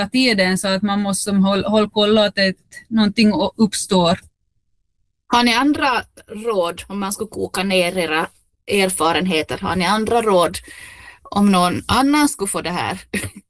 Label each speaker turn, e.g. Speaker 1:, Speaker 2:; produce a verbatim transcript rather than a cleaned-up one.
Speaker 1: tiden så att man måste hålla, hålla koll att ett, någonting uppstår.
Speaker 2: Har ni andra råd om man ska koka ner era erfarenheter? Har ni andra råd om någon annan skulle få det här